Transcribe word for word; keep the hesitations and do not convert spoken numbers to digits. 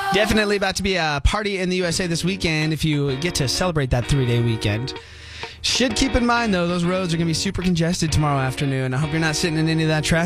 Definitely about to be a party in the U S A this weekend if you get to celebrate that three-day weekend. Should keep in mind, though, those roads are going to be super congested tomorrow afternoon. I hope you're not sitting in any of that traffic.